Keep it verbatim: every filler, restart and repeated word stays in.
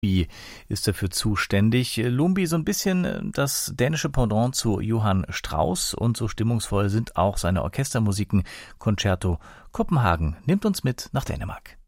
Lumby ist dafür zuständig. Lumby so ein bisschen das dänische Pendant zu Johann Strauss und so stimmungsvoll sind auch seine Orchestermusiken. Concerto Kopenhagen nimmt uns mit nach Dänemark.